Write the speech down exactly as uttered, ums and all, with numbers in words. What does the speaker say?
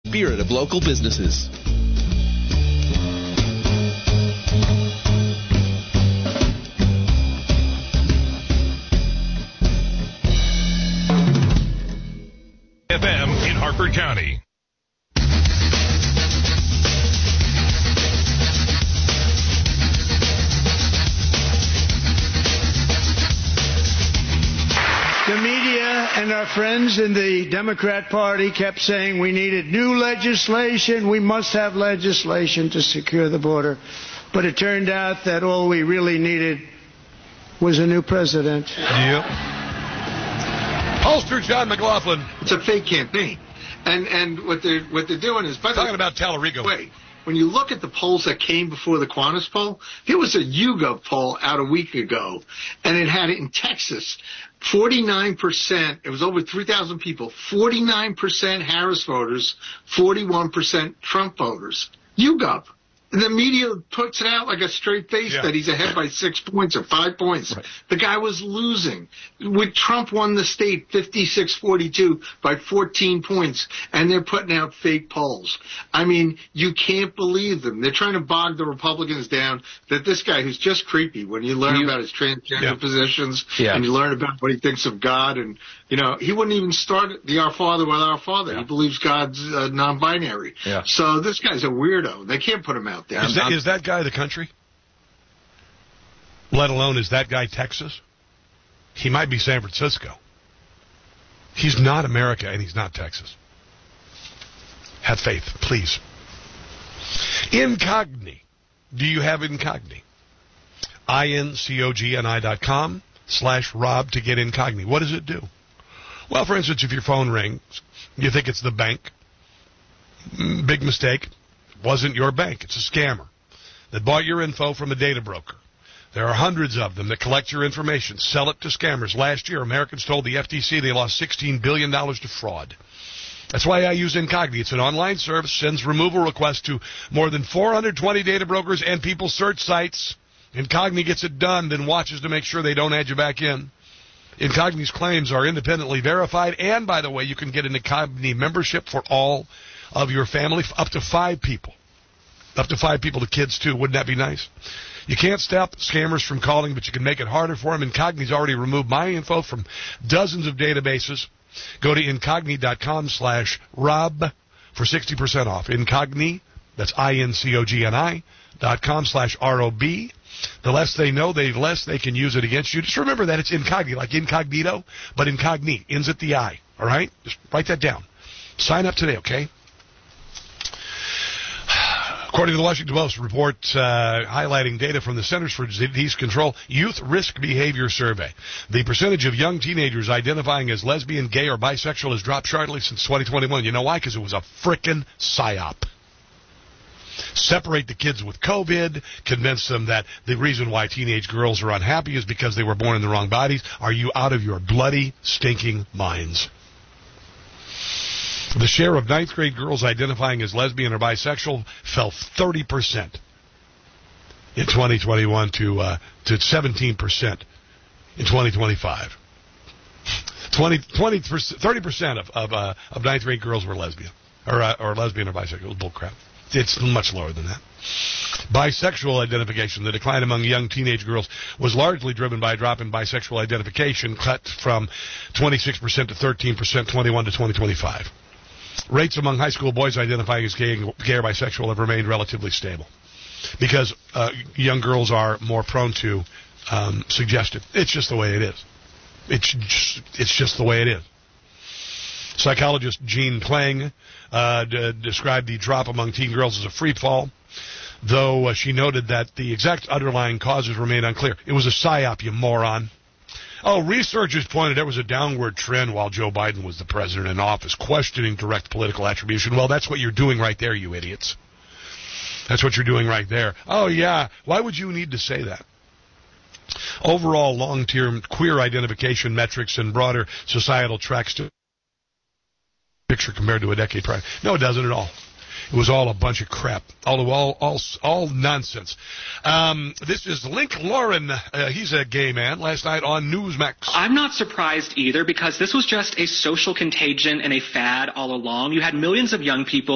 spirit of local businesses. F M in Harford County. The media and our friends in the Democrat Party kept saying we needed new legislation. We must have legislation to secure the border. But it turned out that all we really needed was a new president. Yep. Holster John McLaughlin. It's a fake campaign. And and what they're, what they're doing is... By Talking about Talarico. Wait. When you look at the polls that came before the Qantas poll, there was a YouGov poll out a week ago, and it had it in Texas. forty-nine percent, it was over three thousand people, forty-nine percent Harris voters, forty-one percent Trump voters. YouGov. And the media puts it out like a straight face yeah. that he's ahead by six points or five points. Right. The guy was losing. With Trump won the state fifty-six forty-two by fourteen points, and they're putting out fake polls. I mean, you can't believe them. They're trying to bog the Republicans down that this guy who's just creepy when you learn you, about his transgender yeah. positions yeah. and you learn about what he thinks of God. And, you know, he wouldn't even start the Our Father with Our Father. Yeah. He believes God's uh, non-binary. Yeah. So this guy's a weirdo. They can't put him out. Is that, is that guy the country? Let alone is that guy Texas? He might be San Francisco. He's not America, and he's not Texas. Have faith, please. Incogni. Do you have Incogni? I N C O G N I dot com slash Rob to get Incogni. What does it do? Well, for instance, if your phone rings, you think it's the bank. Big mistake. Wasn't your bank. It's a scammer that bought your info from a data broker. There are hundreds of them that collect your information, sell it to scammers. Last year, Americans told the F T C they lost sixteen billion dollars to fraud. That's why I use Incogni. It's an online service, sends removal requests to more than four hundred twenty data brokers and people search sites. Incogni gets it done, then watches to make sure they don't add you back in. Incogni's claims are independently verified, and, by the way, you can get an Incogni membership for all of your family, up to five people. Up to five people, the kids, too. Wouldn't that be nice? You can't stop scammers from calling, but you can make it harder for them. Incogni's already removed my info from dozens of databases. Go to incogni dot com slash Rob for sixty percent off. Incogni, that's I N C O G N I dot com slash R O B. The less they know, the less they can use it against you. Just remember that it's Incogni, like incognito, but Incogni, ends at the I. All right? Just write that down. Sign up today, okay? According to the Washington Post report uh, highlighting data from the Centers for Disease Control Youth Risk Behavior Survey, the percentage of young teenagers identifying as lesbian, gay, or bisexual has dropped sharply since twenty twenty-one. You know why? Because it was a frickin' psyop. Separate the kids with COVID, convince them that the reason why teenage girls are unhappy is because they were born in the wrong bodies. Are you out of your bloody, stinking minds? The share of ninth grade girls identifying as lesbian or bisexual fell thirty percent in twenty twenty-one to uh, to seventeen percent in twenty twenty-five. twenty, twenty, thirty percent of of, uh, of ninth grade girls were lesbian or uh, or lesbian or bisexual. It was bullcrap. It's much lower than that. Bisexual identification, the decline among young teenage girls, was largely driven by a drop in bisexual identification, cut from twenty-six percent to thirteen percent, twenty-one to twenty twenty-five. Rates among high school boys identifying as gay, gay or bisexual have remained relatively stable because uh, young girls are more prone to um, suggestion. It's just the way it is. It's just, it's just the way it is. Psychologist Jean Klang uh, d- described the drop among teen girls as a free fall, though uh, she noted that the exact underlying causes remain unclear. It was a psyop, you moron. Oh, researchers pointed there was a downward trend while Joe Biden was the president in office, questioning direct political attribution. Well, that's what you're doing right there, you idiots. That's what you're doing right there. Oh, yeah. Why would you need to say that? Overall, long-term queer identification metrics and broader societal tracks to picture compared to a decade prior. No, it doesn't at all. It was all a bunch of crap, all all all, all nonsense. Um, this is Link Lauren. Uh, he's a gay man. Last night on Newsmax. I'm not surprised either because this was just a social contagion and a fad all along. You had millions of young people